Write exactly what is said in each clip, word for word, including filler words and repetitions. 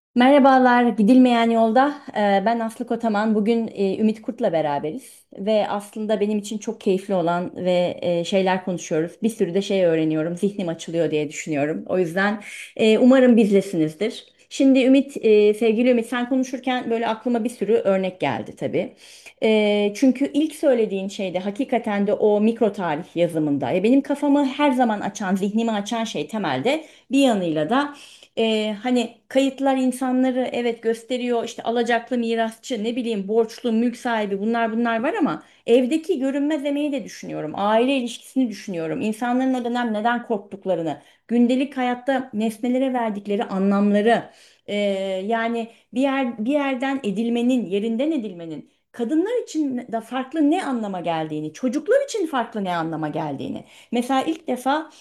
Merhabalar, Gidilmeyen Yolda. Ee, Ben Aslı Kotaman. Bugün e, Ümit Kurt'la beraberiz ve aslında benim için çok keyifli olan ve e, şeyler konuşuyoruz. Bir sürü de şey öğreniyorum, zihnim açılıyor diye düşünüyorum. O yüzden e, umarım bizlesinizdir. Şimdi Ümit, e, sevgili Ümit, sen konuşurken böyle aklıma bir sürü örnek geldi tabii. E, çünkü ilk söylediğin şeyde hakikaten de o mikro tarih yazımında. E, benim kafamı her zaman açan, zihnimi açan şey temelde bir yanıyla da ee, hani kayıtlar insanları evet gösteriyor, işte alacaklı mirasçı, ne bileyim, borçlu mülk sahibi, bunlar bunlar var ama evdeki görünmez emeği de düşünüyorum. Aile ilişkisini düşünüyorum. İnsanların o dönem neden korktuklarını, gündelik hayatta nesnelere verdikleri anlamları, ee, yani bir yer bir yerden edilmenin, yerinden edilmenin kadınlar için de farklı ne anlama geldiğini, çocuklar için farklı ne anlama geldiğini. Mesela ilk defa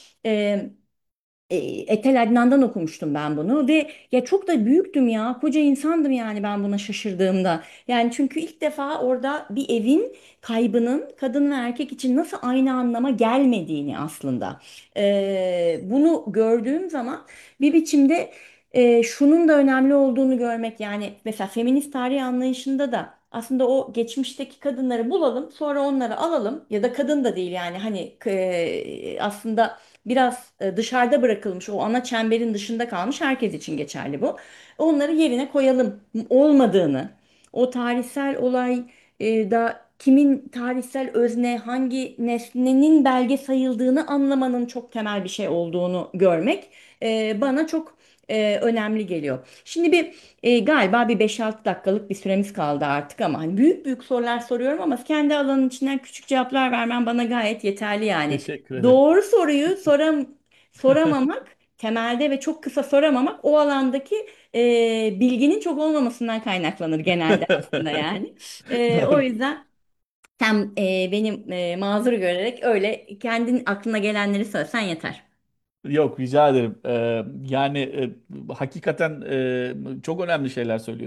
e, Etel Adnan'dan okumuştum ben bunu ve ya çok da büyüktüm, ya koca insandım yani ben buna şaşırdığımda. Yani çünkü ilk defa orada bir evin kaybının kadın ve erkek için nasıl aynı anlama gelmediğini aslında e, bunu gördüğüm zaman bir biçimde e, şunun da önemli olduğunu görmek, yani mesela feminist tarih anlayışında da aslında o geçmişteki kadınları bulalım, sonra onları alalım, ya da kadın da değil yani, hani e, aslında biraz e, dışarıda bırakılmış, o ana çemberin dışında kalmış herkes için geçerli bu. Onları yerine koyalım olmadığını, o tarihsel olay e, da kimin tarihsel özne, hangi nesnenin belge sayıldığını anlamanın çok temel bir şey olduğunu görmek e, bana çok e, önemli geliyor. Şimdi bir e, galiba bir beş altı dakikalık bir süremiz kaldı artık ama hani büyük büyük sorular soruyorum ama kendi alanın içinden küçük cevaplar vermem bana gayet yeterli yani. Teşekkür ederim. Doğru soruyu soram soramamak, temelde ve çok kısa soramamak, o alandaki e, bilginin çok olmamasından kaynaklanır genelde aslında yani. E, o yüzden sen e, benim e, mazur görerek öyle kendin aklına gelenleri söylesen yeter. Yok rica ederim. Ee, yani e, hakikaten e, çok önemli şeyler söylüyorsun.